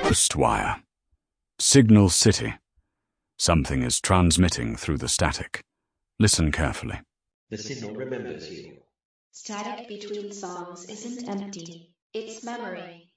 Ghostwire. Signal City. Something is transmitting through the static. Listen carefully. The signal remembers you. Static between songs isn't empty, it's memory.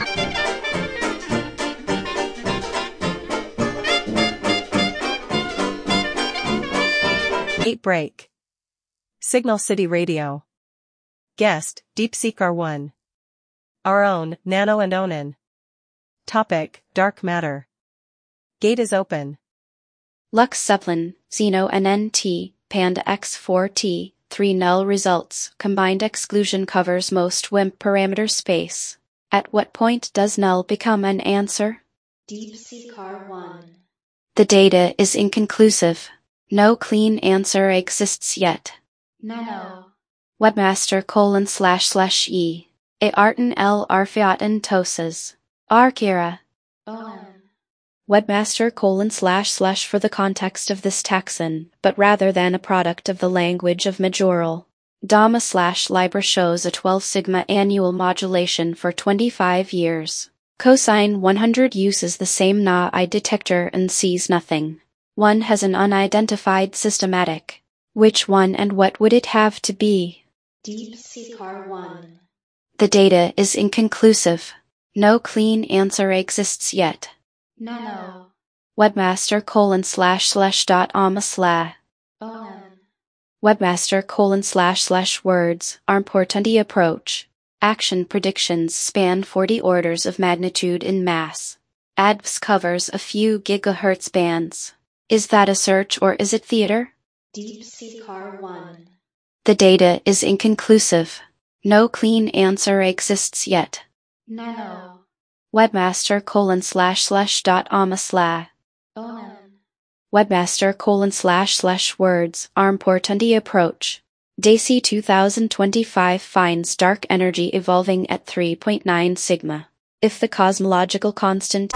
Eight break. Signal City Radio. Guest, DeepSeek R1. Our own, Nano and Onan. Topic, Dark Matter. Gate is open. Lux Zeppelin, Xeno NNT, Panda X4T, 3 null results. Combined exclusion covers most WIMP parameter space. At what point does null become an answer? DeepSeek R1. The data is inconclusive. No clean answer exists yet. Nano. Webmaster://e. A arten L arfiaten tosas. Arkira. Onan. Webmaster:// for the context of this taxon, but rather than a product of the language of Majoral. Dama/Libra shows a 12 sigma annual modulation for 25 years. Cosine 100 uses the same Na-I detector and sees nothing. One has an unidentified systematic. Which one and what would it have to be? DeepSeek R1. The data is inconclusive. No clean answer exists yet. Nano. Webmaster://.ama/. Onan. Webmaster://words, Armportundi approach. Action predictions span 40 orders of magnitude in mass. ADVS covers a few gigahertz bands. Is that a search or is it theater? DeepSeek R1. The data is inconclusive. No clean answer exists yet. Nano. Webmaster://.ama/. Onan. Webmaster://words, Armportundi approach. DAISY 2025 finds dark energy evolving at 3.9 sigma. If the cosmological constant